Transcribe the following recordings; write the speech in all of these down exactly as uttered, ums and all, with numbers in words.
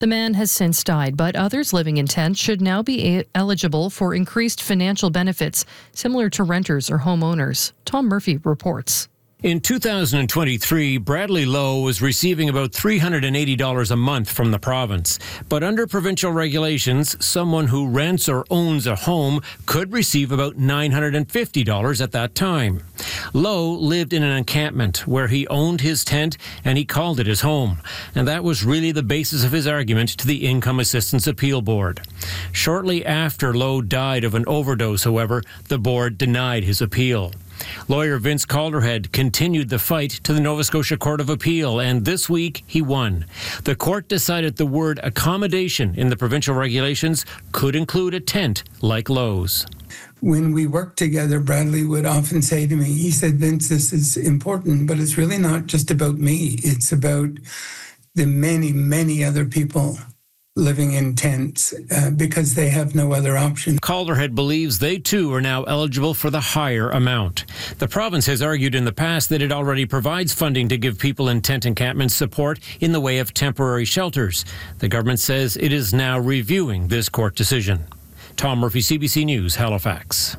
The man has since died, but others living in tents should now be a- eligible for increased financial benefits, similar to renters or homeowners. Tom Murphy reports. In two thousand twenty-three, Bradley Lowe was receiving about three hundred eighty dollars a month from the province. But under provincial regulations, someone who rents or owns a home could receive about nine hundred fifty dollars at that time. Lowe lived in an encampment where he owned his tent and he called it his home. And that was really the basis of his argument to the Income Assistance Appeal Board. Shortly after Lowe died of an overdose, however, the board denied his appeal. Lawyer Vince Calderhead continued the fight to the Nova Scotia Court of Appeal, and this week he won. The court decided the word accommodation in the provincial regulations could include a tent like Lowe's. When we worked together, Bradley would often say to me, he said, Vince, this is important, but it's really not just about me. It's about the many, many other people living in tents uh, because they have no other option. Calderhead believes they too are now eligible for the higher amount. The province has argued in the past that it already provides funding to give people in tent encampments support in the way of temporary shelters. The government says it is now reviewing this court decision. Tom Murphy, C B C News, Halifax.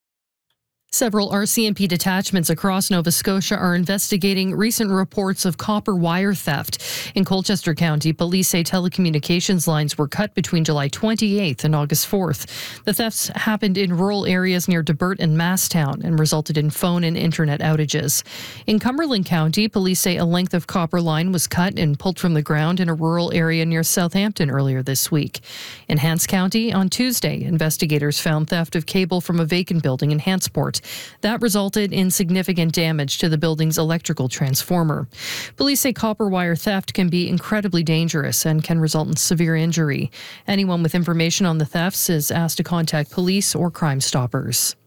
Several R C M P detachments across Nova Scotia are investigating recent reports of copper wire theft. In Colchester County, police say telecommunications lines were cut between July twenty-eighth and August fourth. The thefts happened in rural areas near Debert and Masstown and resulted in phone and internet outages. In Cumberland County, police say a length of copper line was cut and pulled from the ground in a rural area near Southampton earlier this week. In Hants County, on Tuesday, investigators found theft of cable from a vacant building in Hantsport. That resulted in significant damage to the building's electrical transformer. Police say copper wire theft can be incredibly dangerous and can result in severe injury. Anyone with information on the thefts is asked to contact police or Crime Stoppers.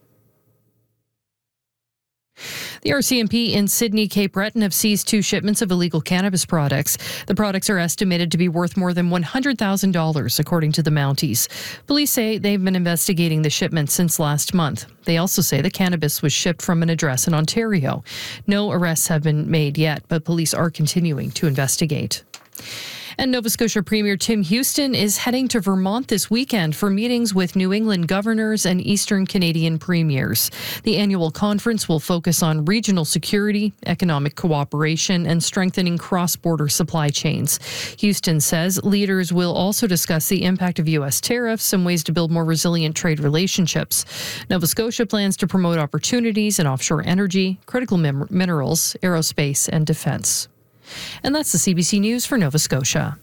The R C M P in Sydney, Cape Breton have seized two shipments of illegal cannabis products. The products are estimated to be worth more than one hundred thousand dollars, according to the Mounties. Police say they've been investigating the shipments since last month. They also say the cannabis was shipped from an address in Ontario. No arrests have been made yet, but police are continuing to investigate. And Nova Scotia Premier Tim Houston is heading to Vermont this weekend for meetings with New England governors and Eastern Canadian premiers. The annual conference will focus on regional security, economic cooperation, and strengthening cross-border supply chains. Houston says leaders will also discuss the impact of U S tariffs and ways to build more resilient trade relationships. Nova Scotia plans to promote opportunities in offshore energy, critical min- minerals, aerospace, and defense. And that's the C B C News for Nova Scotia.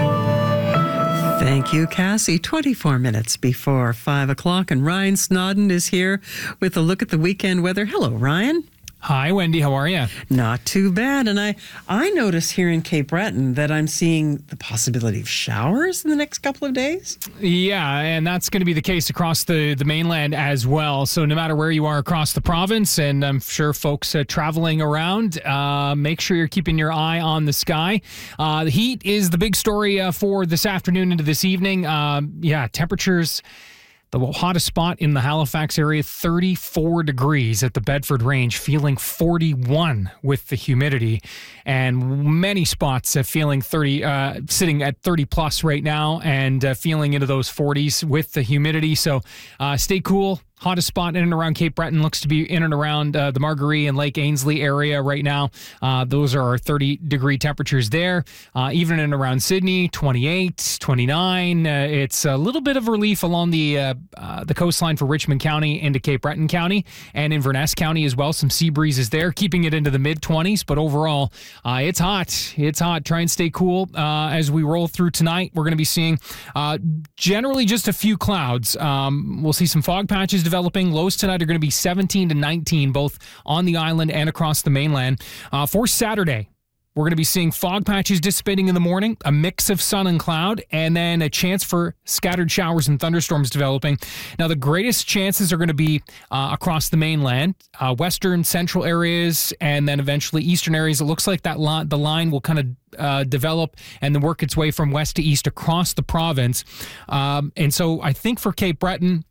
Thank you, Cassie. twenty-four minutes before five o'clock, and Ryan Snodden is here with a look at the weekend weather. Hello, Ryan. Hi, Wendy. How are you? Not too bad. And I, I notice here in Cape Breton that I'm seeing the possibility of showers in the next couple of days. Yeah, and that's going to be the case across the, the mainland as well. So no matter where you are across the province, and I'm sure folks uh, traveling around, uh, make sure you're keeping your eye on the sky. Uh, the heat is the big story uh, for this afternoon into this evening. Uh, yeah, temperatures... The hottest spot in the Halifax area, thirty-four degrees at the Bedford Range, feeling forty-one with the humidity, and many spots uh, feeling thirty, uh, sitting at thirty plus right now, and uh, feeling into those forties with the humidity. So uh, stay cool. Hottest spot in and around Cape Breton looks to be in and around uh, the Margaree and Lake Ainslie area right now. Uh, those are our thirty degree temperatures there. Uh, even in and around Sydney, twenty-eight, twenty-nine. Uh, it's a little bit of relief along the uh, uh, the coastline for Richmond County into Cape Breton County and Inverness County as well. Some sea breezes there, keeping it into the mid twenties. But overall, uh, it's hot. It's hot. Try and stay cool uh, as we roll through tonight. We're going to be seeing uh, generally just a few clouds. Um, we'll see some fog patches developing. Lows tonight are going to be seventeen to nineteen, both on the island and across the mainland. Uh, for Saturday, we're going to be seeing fog patches dissipating in the morning, a mix of sun and cloud, and then a chance for scattered showers and thunderstorms developing. Now, the greatest chances are going to be uh, across the mainland, uh, western, central areas, and then eventually eastern areas. It looks like that line, the line will kind of uh, develop and then work its way from west to east across the province. Um, and so I think for Cape Breton,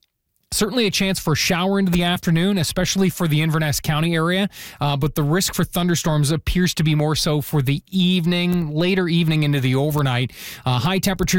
Certainly a chance for a shower into the afternoon, especially for the Inverness County area. Uh, but the risk for thunderstorms appears to be more so for the evening, later evening into the overnight. Uh, high temperatures